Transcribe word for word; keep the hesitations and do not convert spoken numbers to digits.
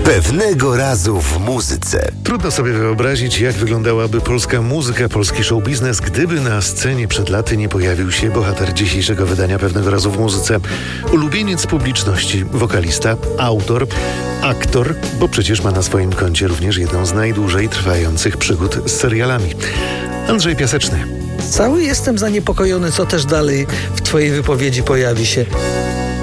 Pewnego razu w muzyce. Trudno sobie wyobrazić, jak wyglądałaby polska muzyka, polski show biznes, gdyby na scenie przed laty nie pojawił się bohater dzisiejszego wydania Pewnego razu w muzyce. Ulubieniec publiczności, wokalista, autor, aktor, bo przecież ma na swoim koncie również jedną z najdłużej trwających przygód z serialami. Andrzej Piaseczny. Cały jestem zaniepokojony, co też dalej w twojej wypowiedzi pojawi się.